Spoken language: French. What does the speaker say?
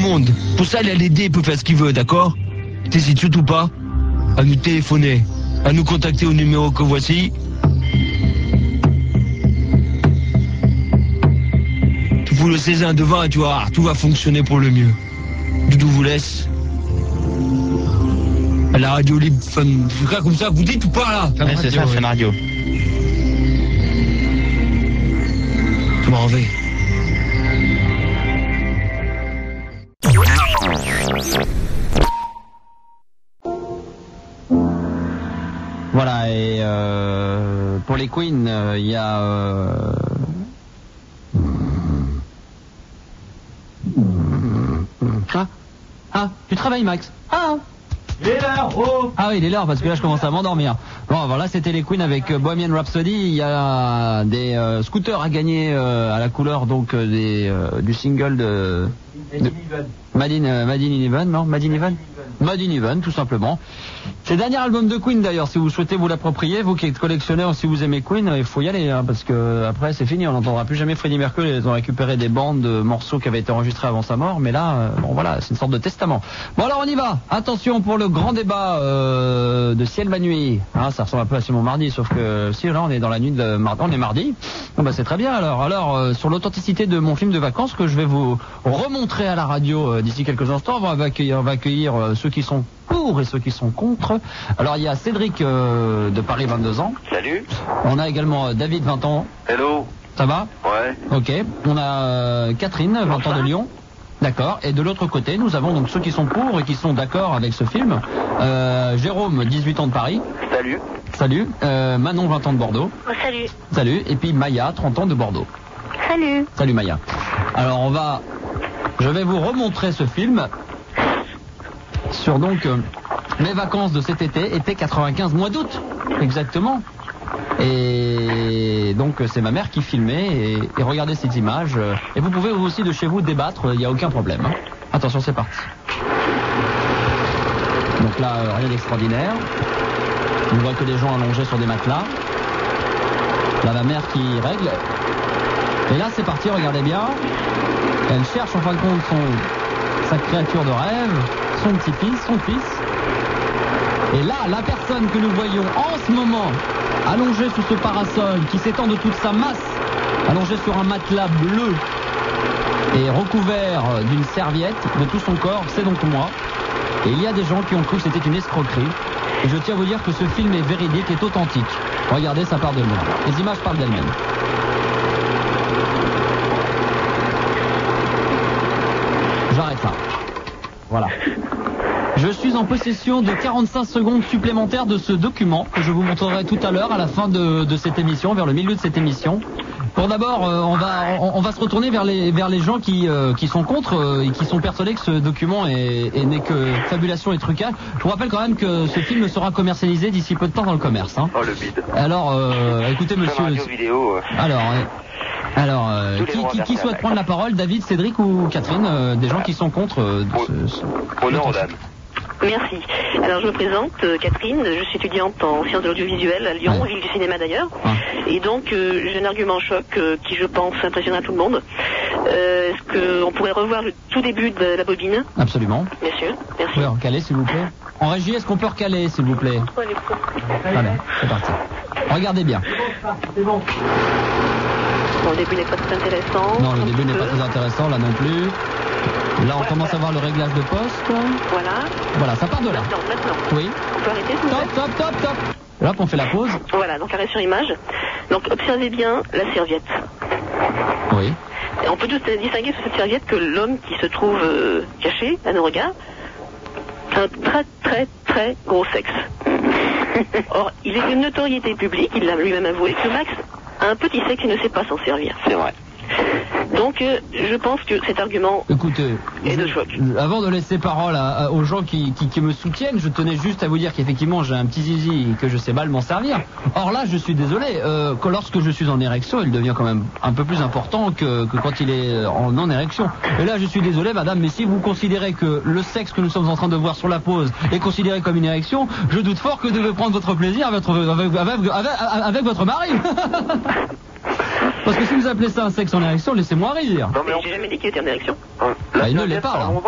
monde. Pour ça, la LD peut faire ce qu'il veut, d'accord? T'hésites surtout pas à nous téléphoner, à nous contacter au numéro que voici. Tu fous le Cézanne devant et tu vois, tout va fonctionner pour le mieux. Doudou vous laisse. À la radio libre, frère, comme ça, vous dites ou pas là? Ouais, c'est ça, Fun Radio. Je m'en vais. Voilà, et pour les Queen, il y a... Ah, tu travailles, Max? Il est l'heure, oh! Ah oui, il est l'heure, parce que là, je commence à m'endormir. Bon, voilà, c'était les Queen avec Bohemian Rhapsody. Il y a des scooters à gagner à la couleur donc du single de Made in Heaven, non? Made in Heaven? Made in Heaven, tout simplement. C'est le dernier album de Queen d'ailleurs, si vous souhaitez vous l'approprier, vous qui êtes collectionneur, si vous aimez Queen, il faut y aller, hein, parce que après c'est fini, on n'entendra plus jamais Freddie Mercury. Ils ont récupéré des bandes de morceaux qui avaient été enregistrés avant sa mort, mais là, bon voilà, c'est une sorte de testament. Bon alors on y va, attention pour le grand débat de Ciel ma nuit. Hein, ça ressemble un peu à Simon Mardi, sauf que si là on est dans la nuit de mardi, on est mardi, bon, bah, c'est très bien alors. Alors sur l'authenticité de mon film de vacances que je vais vous remontrer à la radio d'ici quelques instants, on va accueillir ceux qui sont pour et ceux qui sont contre. Alors il y a Cédric de Paris, 22 ans. Salut. On a également David, 20 ans. Hello. Ça va? Ouais. Ok. On a Catherine, 20 ans de Lyon. D'accord. Et de l'autre côté, nous avons donc ceux qui sont pour et qui sont d'accord avec ce film. Jérôme, 18 ans de Paris. Salut. Salut. Manon, 20 ans de Bordeaux. Oh, salut. Salut. Et puis Maya, 30 ans de Bordeaux. Salut. Salut Maya. Alors je vais vous remontrer ce film sur donc mes vacances de cet été 95, mois d'août, exactement. Et donc c'est ma mère qui filmait et regardez cette image. Et vous pouvez vous aussi de chez vous débattre, il n'y a aucun problème. Hein. Attention, c'est parti. Donc là, rien d'extraordinaire. On voit que des gens allongés sur des matelas. Là, la mère qui règle. Et là, c'est parti, regardez bien. Elle cherche en fin de compte sa créature de rêve, son petit-fils, son fils. Et là, la personne que nous voyons en ce moment, allongée sous ce parasol, qui s'étend de toute sa masse, allongée sur un matelas bleu et recouvert d'une serviette de tout son corps, c'est donc moi. Et il y a des gens qui ont cru que c'était une escroquerie. Et je tiens à vous dire que ce film est véridique, est authentique. Regardez, ça part de moi. Les images parlent d'elles-mêmes. J'arrête là. Voilà. Je suis en possession de 45 secondes supplémentaires de ce document que je vous montrerai tout à l'heure à la fin de cette émission, vers le milieu de cette émission. Pour d'abord, on va se retourner vers les gens qui sont contre et qui sont persuadés que ce document n'est que fabulation et trucage. Je vous rappelle quand même que ce film sera commercialisé d'ici peu de temps dans le commerce. Hein. Oh le bide. Alors, écoutez monsieur. Vidéo, Alors, qui souhaite prendre la parole, David, Cédric ou Catherine, des gens qui sont contre honneur aux dames. Merci. Alors je me présente, Catherine, je suis étudiante en sciences de l'audiovisuel à Lyon, ville du cinéma d'ailleurs. Et donc j'ai un argument choc qui je pense impressionnera tout le monde. Est-ce qu'on pourrait revoir le tout début de la bobine? Absolument. Bien sûr, merci. Vous pouvez recaler s'il vous plaît. En régie, est-ce qu'on peut recaler s'il vous plaît? Allez, c'est parti. Regardez bien. C'est bon. Bon, le début n'est pas très intéressant. Non, le début n'est pas très intéressant, là non plus. Là, on commence à voir le réglage de poste. Voilà, ça part de là. Maintenant. Oui. On peut arrêter, s'il vous plaît. Top. Là, on fait la pause. Voilà, donc arrêt sur image. Donc observez bien la serviette. Oui. Et on peut juste distinguer sur cette serviette que l'homme qui se trouve caché à nos regards a un très très très gros sexe. Or, il est une notoriété publique, il l'a lui-même avoué, que Max a un petit sexe et ne sait pas s'en servir. C'est vrai. Donc, je pense que cet argument Écoutez, est de choc. Avant de laisser parole aux gens qui me soutiennent, je tenais juste à vous dire qu'effectivement j'ai un petit zizi et que je sais mal m'en servir. Or là, je suis désolé, que lorsque je suis en érection, il devient quand même un peu plus important que quand il est en non-érection. Et là, je suis désolé, madame, mais si vous considérez que le sexe que nous sommes en train de voir sur la pause est considéré comme une érection, je doute fort que vous devez prendre votre plaisir avec votre mari. Parce que si vous appelez ça un sexe en érection, laissez-moi rire. Non, mais j'ai jamais dit qu'il était en érection. Bah, il ne l'est pas, là.